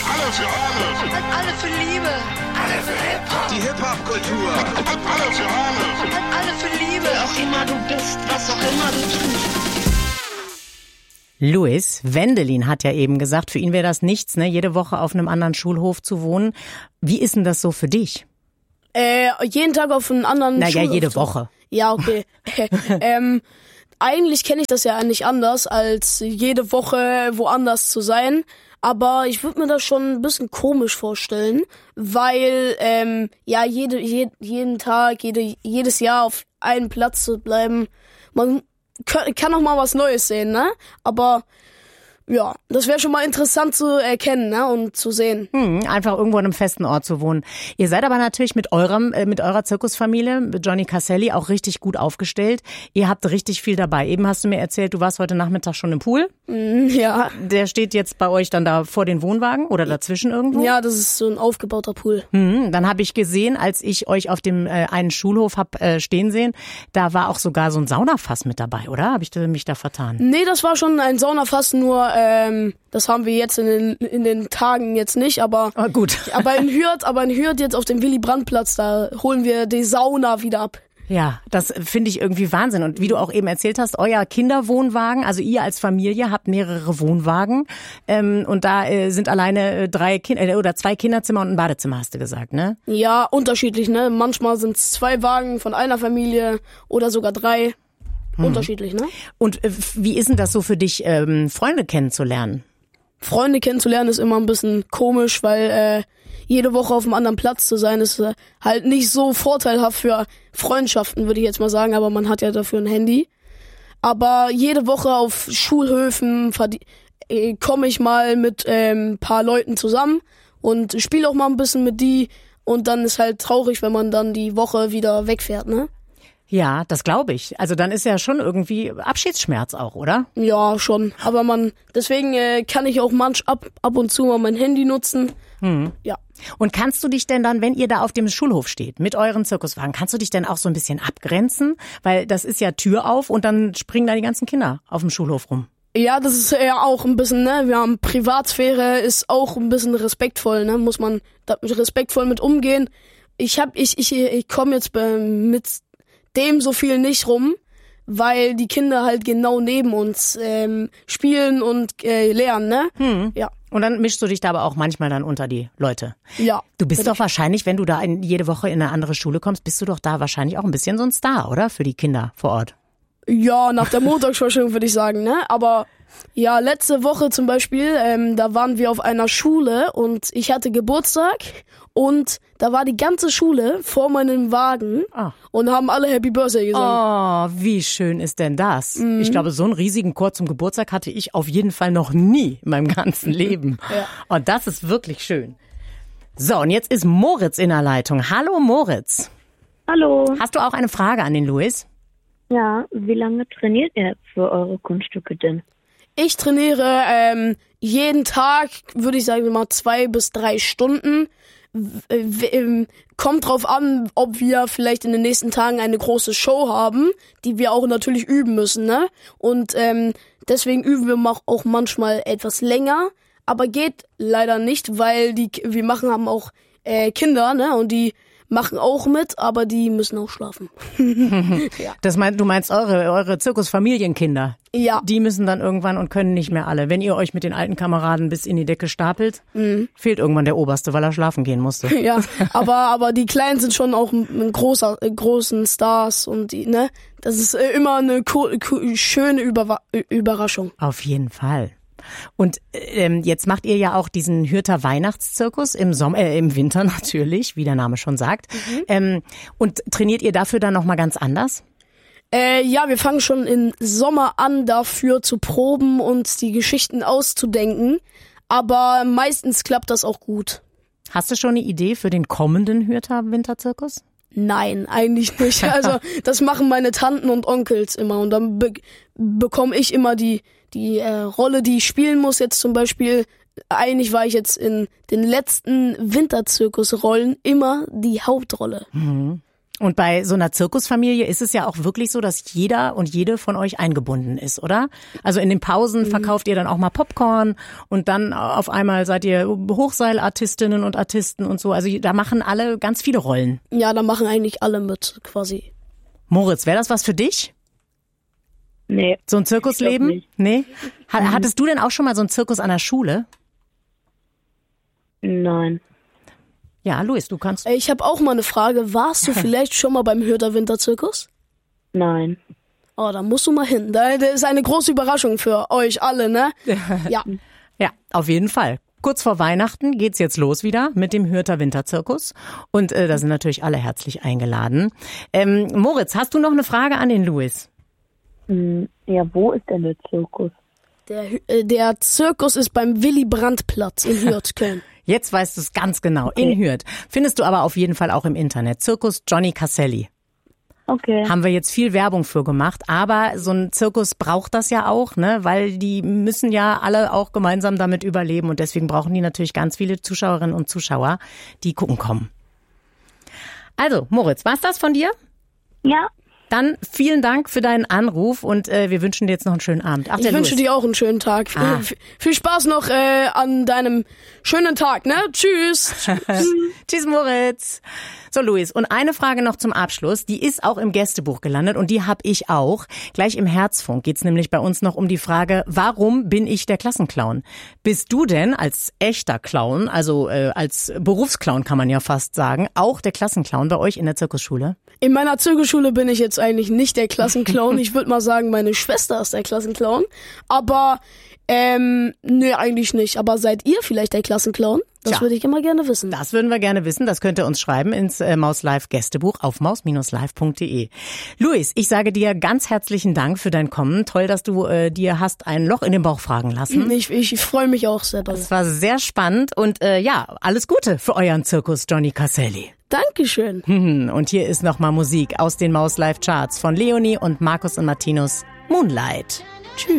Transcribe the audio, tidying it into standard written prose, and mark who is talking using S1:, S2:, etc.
S1: Alle für alle.
S2: Alle für Liebe.
S1: Alle für Hip-Hop. Die Hip-Hop-Kultur. Alle für alle.
S2: Alle für Liebe.
S3: Wer auch immer du bist, was auch immer du tust.
S4: Louis Wendelin hat ja eben gesagt, für ihn wäre das nichts, ne, jede Woche auf einem anderen Schulhof zu wohnen. Wie ist denn das so für dich?
S5: Jeden Tag auf einem anderen Schulhof.
S4: Naja, jede Woche.
S5: Ja, okay. Eigentlich kenne ich das ja nicht anders, als jede Woche woanders zu sein. Aber ich würde mir das schon ein bisschen komisch vorstellen, weil jeden Tag, jedes Jahr auf einem Platz zu bleiben, man kann auch mal was Neues sehen, ne? Aber ja, das wäre schon mal interessant zu erkennen, ne, und zu sehen.
S4: Einfach irgendwo an einem festen Ort zu wohnen. Ihr seid aber natürlich mit eurer Zirkusfamilie, mit Johnny Caselli, auch richtig gut aufgestellt. Ihr habt richtig viel dabei. Eben hast du mir erzählt, du warst heute Nachmittag schon im Pool.
S5: Ja.
S4: Der steht jetzt bei euch dann da vor den Wohnwagen oder dazwischen irgendwo?
S5: Ja, das ist so ein aufgebauter Pool.
S4: Dann habe ich gesehen, als ich euch auf dem einen Schulhof hab stehen sehen, da war auch sogar so ein Saunafass mit dabei, oder? Habe ich mich da vertan?
S5: Nee, das war schon ein Saunafass, nur das haben wir jetzt in den Tagen jetzt nicht, aber
S4: gut.
S5: aber in Hürth jetzt auf dem Willy-Brandt-Platz, da holen wir die Sauna wieder ab.
S4: Ja, das finde ich irgendwie Wahnsinn. Und wie du auch eben erzählt hast, euer Kinderwohnwagen, also ihr als Familie habt mehrere Wohnwagen und da sind alleine 2 Kinderzimmer und ein Badezimmer, hast du gesagt, ne?
S5: Ja, unterschiedlich, ne? Manchmal sind es 2 Wagen von einer Familie oder sogar 3. Unterschiedlich, ne?
S4: Und wie ist denn das so für dich, Freunde kennenzulernen?
S5: Freunde kennenzulernen ist immer ein bisschen komisch, weil jede Woche auf einem anderen Platz zu sein, ist halt nicht so vorteilhaft für Freundschaften, würde ich jetzt mal sagen, aber man hat ja dafür ein Handy. Aber jede Woche auf Schulhöfen komme ich mal mit ein paar Leuten zusammen und spiele auch mal ein bisschen mit die und dann ist halt traurig, wenn man dann die Woche wieder wegfährt, ne?
S4: Ja, das glaube ich. Also dann ist ja schon irgendwie Abschiedsschmerz auch, oder?
S5: Ja, schon. Aber deswegen kann ich auch ab und zu mal mein Handy nutzen. Ja.
S4: Und kannst du dich denn dann, wenn ihr da auf dem Schulhof steht, mit euren Zirkuswagen, kannst du dich denn auch so ein bisschen abgrenzen? Weil das ist ja Tür auf und dann springen da die ganzen Kinder auf dem Schulhof rum.
S5: Ja, das ist ja auch ein bisschen, ne, wir haben Privatsphäre, ist auch ein bisschen respektvoll, ne, muss man da respektvoll mit umgehen. Ich komme jetzt mit dem so viel nicht rum, weil die Kinder halt genau neben uns spielen und lernen, ne? Ja.
S4: Und dann mischst du dich da aber auch manchmal dann unter die Leute.
S5: Ja.
S4: Du bist doch wahrscheinlich, wenn du da jede Woche in eine andere Schule kommst, bist du doch da wahrscheinlich auch ein bisschen so ein Star, oder? Für die Kinder vor Ort.
S5: Ja, nach der Montagsvorstellung würde ich sagen, ne? Aber ja, letzte Woche zum Beispiel, da waren wir auf einer Schule und ich hatte Geburtstag und da war die ganze Schule vor meinem Wagen und haben alle Happy Birthday gesungen.
S4: Oh, wie schön ist denn das? Ich glaube, so einen riesigen Chor zum Geburtstag hatte ich auf jeden Fall noch nie in meinem ganzen Leben.
S5: Ja.
S4: Und das ist wirklich schön. So, und jetzt ist Moritz in der Leitung. Hallo Moritz.
S6: Hallo.
S4: Hast du auch eine Frage an den Louis?
S6: Ja, wie lange trainiert ihr für eure Kunststücke denn?
S5: Ich trainiere jeden Tag, würde ich sagen, mal 2 bis 3 Stunden. Kommt drauf an, ob wir vielleicht in den nächsten Tagen eine große Show haben, die wir auch natürlich üben müssen, ne? Und deswegen üben wir auch manchmal etwas länger, aber geht leider nicht, weil wir haben auch Kinder, ne? Und die machen auch mit, aber die müssen auch schlafen. Ja.
S4: Du meinst eure Zirkusfamilienkinder?
S5: Ja.
S4: Die müssen dann irgendwann und können nicht mehr alle. Wenn ihr euch mit den alten Kameraden bis in die Decke stapelt, fehlt irgendwann der Oberste, weil er schlafen gehen musste.
S5: Ja, aber die Kleinen sind schon auch großen Stars und die, ne? Das ist immer eine schöne Überraschung.
S4: Auf jeden Fall. Und jetzt macht ihr ja auch diesen Hürther Weihnachtszirkus im Winter natürlich, wie der Name schon sagt. Und trainiert ihr dafür dann nochmal ganz anders?
S5: Ja, wir fangen schon im Sommer an, dafür zu proben und die Geschichten auszudenken. Aber meistens klappt das auch gut.
S4: Hast du schon eine Idee für den kommenden Hürther Winterzirkus?
S5: Nein, eigentlich nicht. Also das machen meine Tanten und Onkels immer und dann bekomme ich immer die Rolle, die ich spielen muss. Jetzt zum Beispiel, eigentlich war ich jetzt in den letzten Winterzirkusrollen immer die Hauptrolle.
S4: Und bei so einer Zirkusfamilie ist es ja auch wirklich so, dass jeder und jede von euch eingebunden ist, oder? Also in den Pausen verkauft ihr dann auch mal Popcorn und dann auf einmal seid ihr Hochseilartistinnen und Artisten und so. Also da machen alle ganz viele Rollen.
S5: Ja, da machen eigentlich alle mit, quasi.
S4: Moritz, wäre das was für dich?
S6: Nee.
S4: So ein Zirkusleben?
S6: Ich glaub
S4: Nee? Hattest du denn auch schon mal so einen Zirkus an der Schule?
S6: Nein.
S4: Ja, Luis, du kannst.
S5: Ich habe auch mal eine Frage. Warst du vielleicht schon mal beim Hürter Winterzirkus?
S6: Nein.
S5: Oh, da musst du mal hin. Das ist eine große Überraschung für euch alle, ne? Ja.
S4: Ja, auf jeden Fall. Kurz vor Weihnachten geht's jetzt los wieder mit dem Hürter Winterzirkus. Und da sind natürlich alle herzlich eingeladen. Moritz, hast du noch eine Frage an den Luis?
S6: Ja, wo ist denn der Zirkus?
S5: Der Zirkus ist beim Willy-Brandt-Platz in Hürth, Köln.
S4: Jetzt weißt du es ganz genau. Okay. In Hürth. Findest du aber auf jeden Fall auch im Internet. Zirkus Johnny Caselli.
S6: Okay.
S4: Haben wir jetzt viel Werbung für gemacht. Aber so ein Zirkus braucht das ja auch, ne? Weil die müssen ja alle auch gemeinsam damit überleben. Und deswegen brauchen die natürlich ganz viele Zuschauerinnen und Zuschauer, die gucken kommen. Also, Moritz, war's das von dir?
S6: Ja.
S4: Dann vielen Dank für deinen Anruf und wir wünschen dir jetzt noch einen schönen Abend.
S5: Ich wünsche dir auch einen schönen Tag. Viel Spaß noch an deinem schönen Tag, ne? Tschüss.
S4: Tschüss, Moritz. So, Luis, und eine Frage noch zum Abschluss. Die ist auch im Gästebuch gelandet und die habe ich auch. Gleich im Herzfunk geht's nämlich bei uns noch um die Frage, warum bin ich der Klassenclown? Bist du denn als echter Clown, also als Berufsclown kann man ja fast sagen, auch der Klassenclown bei euch in der Zirkusschule?
S5: In meiner Zirkusschule bin ich jetzt eigentlich nicht der Klassenclown. Ich würde mal sagen, meine Schwester ist der Klassenclown. Aber, nee, eigentlich nicht. Aber seid ihr vielleicht der Klassenclown? Das würde ich immer gerne wissen.
S4: Das würden wir gerne wissen. Das könnt ihr uns schreiben ins Maus Live Gästebuch auf maus-live.de. Luis, ich sage dir ganz herzlichen Dank für dein Kommen. Toll, dass du dir hast ein Loch in den Bauch fragen lassen.
S5: Ich freue mich auch sehr doll.
S4: Das war sehr spannend und ja, alles Gute für euren Zirkus Johnny Caselli.
S5: Dankeschön.
S4: Und hier ist nochmal Musik aus den Maus Live Charts von Leonie und Markus und Martinus, Moonlight.